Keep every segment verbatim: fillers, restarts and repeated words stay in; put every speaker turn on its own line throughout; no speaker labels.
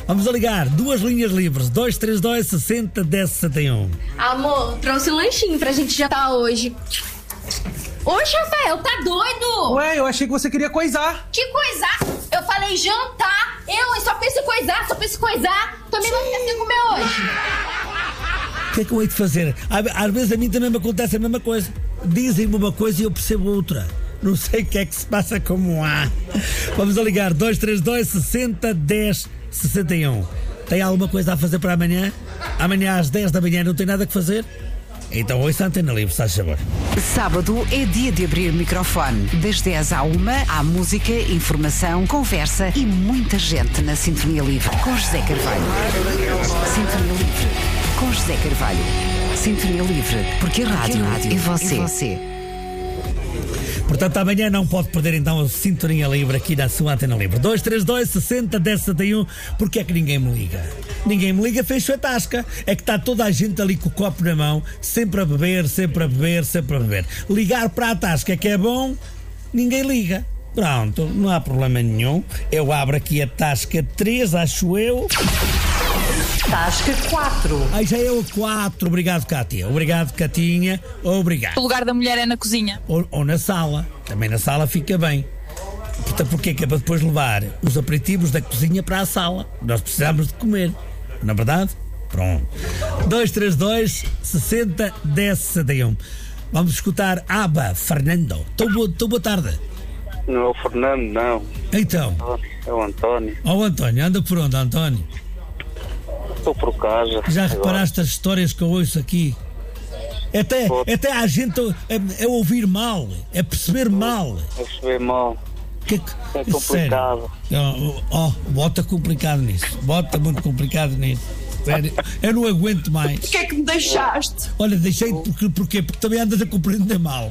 Vamos a ligar, duas linhas livres, dois três dois, sessenta, dez, sessenta e um.
Amor, trouxe um lanchinho pra gente jantar hoje. Oxe, Rafael, tá doido?
Ué, eu achei que você queria coisar.
Que coisar? Eu falei jantar. Eu só penso em coisar, só penso em coisar. Também não quer assim comer hoje.
O que é que eu hei de fazer? Às vezes a mim também me acontece a mesma coisa. Dizem-me uma coisa e eu percebo outra. Não sei o que é que se passa como há. Vamos a ligar, dois três dois, sessenta, dez, sessenta e um. Tem alguma coisa a fazer para amanhã? Amanhã às dez da manhã não tem nada que fazer? Então ouça a Antena Livre, se faz favor.
Sábado é dia de abrir microfone. Das dez à uma, há música, informação, conversa e muita gente na Sintonia Livre com José Carvalho. Sintonia Livre com José Carvalho. Sintonia Livre, porque a rádio, rádio é você. É você.
Portanto, amanhã não pode perder então a Sintonia Livre aqui na sua Antena Livre. dois três dois, sessenta, dez, sessenta e um. Porque é que ninguém me liga? Ninguém me liga, fez a tasca. É que está toda a gente ali com o copo na mão, sempre a beber, sempre a beber, sempre a beber. Ligar para a tasca é que é bom, ninguém liga. Pronto, não há problema nenhum. Eu abro aqui a tasca três, acho eu.
Tasca quatro.
Aí já é o quatro. Obrigado, Cátia. Obrigado, Catinha. Obrigado.
O lugar da mulher é na cozinha.
Ou, ou na sala. Também na sala fica bem. Portanto, porque é que é para depois levar os aperitivos da cozinha para a sala? Nós precisamos de comer. Não é verdade? Pronto. dois três dois, sessenta, dez, sessenta e um. Vamos escutar Aba, Fernando. Estou boa, boa tarde.
Não é o Fernando, não.
Então?
É o António.
Ó, oh, António, anda por onde, António?
Estou por casa.
Já
agora.
Reparaste as histórias que eu ouço aqui? Até, até a gente é, é ouvir mal, é perceber mal.
É perceber mal.
Que, que,
é complicado.
Ó, oh, bota complicado nisso. Bota muito complicado nisso. Sério, eu não aguento mais.
Porquê é que me deixaste?
Olha, deixei-te porque, porque, porque também andas a compreender mal.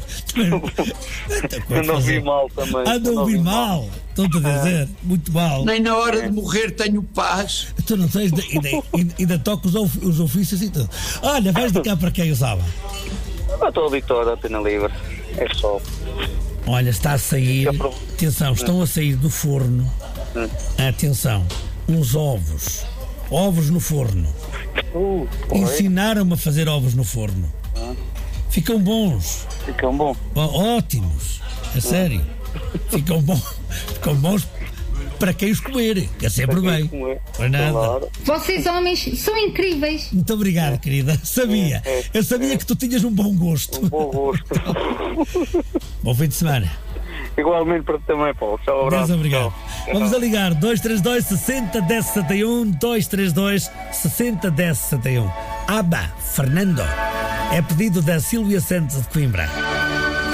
Ando a ouvir mal também.
Ando a ouvir mal. Estou-te a dizer, é. Muito mal.
Nem na hora de morrer tenho paz.
Tu não tens, ainda, ainda, ainda toco os, of, os ofícios e tudo. Olha, vais de cá para quem usava?
Eu estou habituado a Antena Livre. É só.
Olha, está a sair. Atenção, estão a sair do forno. Atenção, uns ovos. Ovos no forno.
Uh,
Ensinaram-me a fazer ovos no forno. Ah. Ficam bons.
Ficam bons.
Ó, ótimos. É sério. Ficam bons. Ficam bons para quem os comer. Que é sempre bem. Não é nada.
Claro.
Vocês homens são incríveis.
Muito obrigado, querida. Sabia.
É, é,
Eu sabia
é.
que tu tinhas um bom gosto.
Um bom gosto.
Bom fim de semana.
Igualmente para ti também, Paulo. Tchau, abraço.
Deus obrigado.
Tchau.
Vamos a ligar dois três dois, sessenta, dez, sessenta e um, dois três dois, sessenta, dez, sessenta e um. Aba, Fernando. É pedido da Sílvia Santos de Coimbra.